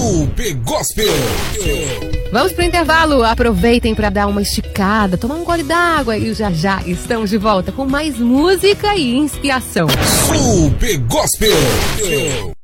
Super Gospel. Vamos pro intervalo, aproveitem para dar uma esticada, tomar um gole d'água e já estamos de volta com mais música e inspiração. Super Gospel.